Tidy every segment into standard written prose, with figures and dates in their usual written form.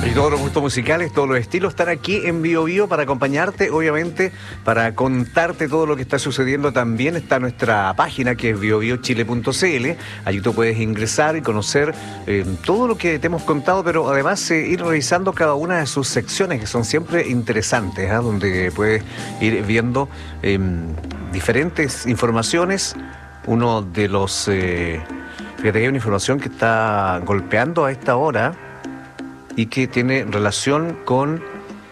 Y todos los gustos musicales, todos los estilos están aquí en Bio Bio para acompañarte, obviamente, para contarte todo lo que está sucediendo. También está nuestra página que es biobiochile.cl. Allí tú puedes ingresar y conocer todo lo que te hemos contado, pero además ir revisando cada una de sus secciones que son siempre interesantes, donde puedes ir viendo diferentes informaciones. Uno de los... fíjate que hay una información que está golpeando a esta hora y que tiene relación con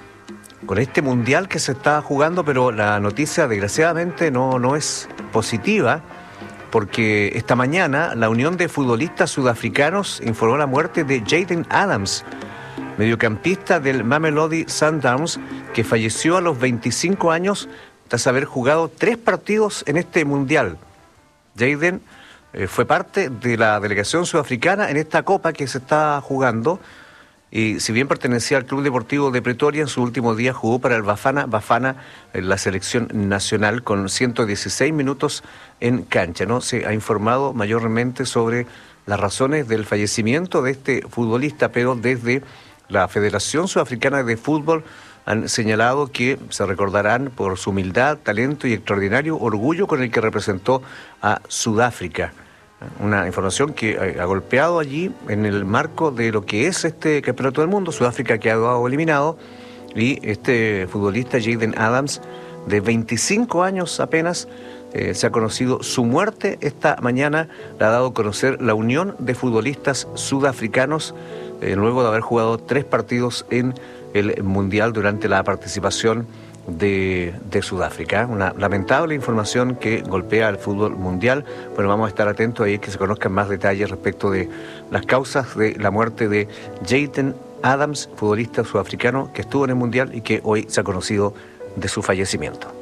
este mundial que se está jugando, pero la noticia desgraciadamente no es positiva, porque esta mañana la Unión de Futbolistas Sudafricanos informó la muerte de Jayden Adams, mediocampista del Mamelodi Sundowns, que falleció a los 25 años tras haber jugado 3 partidos en este mundial. Jayden fue parte de la delegación sudafricana en esta copa que se está jugando. Y si bien pertenecía al Club Deportivo de Pretoria, en su último día jugó para el Bafana en la selección nacional con 116 minutos en cancha, ¿no? Se ha informado mayormente sobre las razones del fallecimiento de este futbolista, pero desde la Federación Sudafricana de Fútbol han señalado que se recordarán por su humildad, talento y extraordinario orgullo con el que representó a Sudáfrica. Una información que ha golpeado allí en el marco de lo que es este campeonato del mundo. Sudáfrica ha quedado eliminado y este futbolista Jayden Adams, de 25 años apenas, se ha conocido su muerte esta mañana. La ha dado a conocer la Unión de Futbolistas Sudafricanos, luego de haber jugado 3 partidos en el Mundial durante la participación de Sudáfrica. Una lamentable información que golpea al fútbol mundial. Bueno, vamos a estar atentos ahí que se conozcan más detalles respecto de las causas de la muerte de Jayden Adams, futbolista sudafricano que estuvo en el mundial y que hoy se ha conocido de su fallecimiento.